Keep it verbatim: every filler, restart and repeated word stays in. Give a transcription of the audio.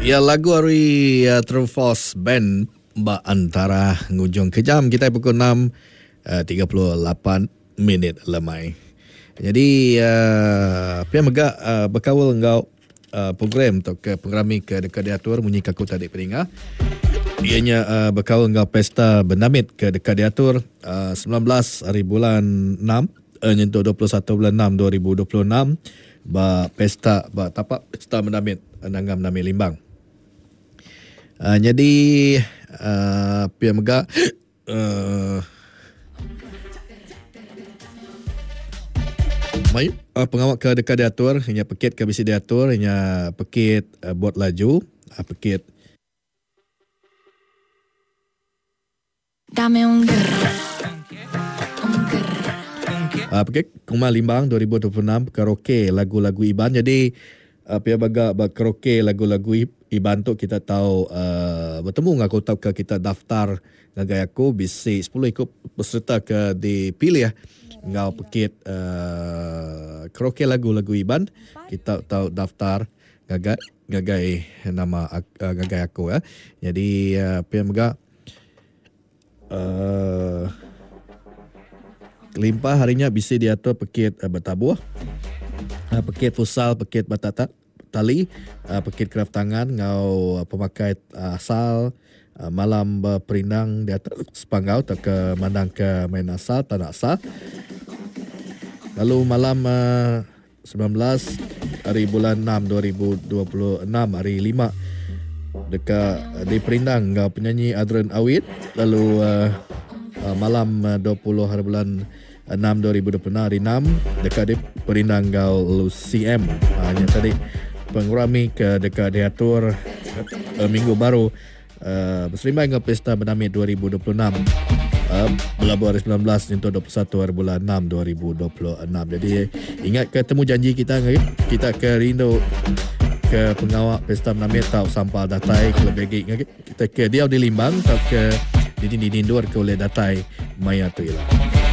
Ya, lagu hari uh, True Force Band Mbak Antara ngujung ke jam kita pukul enam uh, tiga puluh lapan minit lemai. Jadi uh, pihak megak uh, berkawal engkau uh, program untuk ke pengrami ke dekat diatur munyi kaku tadi peringa. Ianya uh, berkawal engkau pesta bernamit ke dekat diatur uh, sembilan belas hari bulan enam uh, nyentuh dua puluh satu bulan enam dua ribu dua puluh enam ba pesta ba tapak pesta bernamit Nangam Nami Limbang. Uh, jadi uh, pihak megak uh, Mai, uh, pengawal ke dekat diatur, hanya pekit ke bisi diatur, hanya pekit uh, buat laju, uh, pekit. Dame un grrr, un grrr. Uh, pekit Kumar Limbang dua ribu dua puluh enam karaoke lagu-lagu Iban. Jadi uh, pihak baga karaoke lagu-lagu Iban tu kita tahu uh, bertemu dengan aku tahu ke kita daftar ngagai aku bisi sepuluh ikut peserta ke dipilih ya. Ngau pekit uh, karaoke lagu-lagu Iban kita tahu daftar gagai gagai nama uh, gagai aku ya. Jadi uh, pihak mega uh, limpah harinya bisa diatur pekit uh, bertabuh uh, pekit futsal pekit batata tali uh, pekit kraft tangan ngau uh, pemakai uh, asal uh, malam berperindang di atas sepanggau tak ke mandang ke main asal tanah asal. Lalu malam uh, sembilan belas hari bulan enam dua ribu dua puluh enam hari lima dekat uh, di Perindang ngau penyanyi Adrian Awit. Lalu uh, uh, malam uh, dua puluh hari bulan enam dua ribu dua puluh enam hari enam dekat di Perindang ngau Lu C M. Hanya uh, tadi pengurami ke dekat diatur uh, minggu baru uh, berserimai dengan pesta bernamit dua ribu dua puluh enam. Uh, Belabu hari sembilan belas nyentuh dua puluh satu hari bulan enam dua ribu dua puluh enam. Jadi ingat ketemu janji kita kita ke rindu ke pengawal pesta bernamit tahu sampal datai ke lebih kita ke dia di Limbang tak ke di di di ke oleh datai maya tu ialah.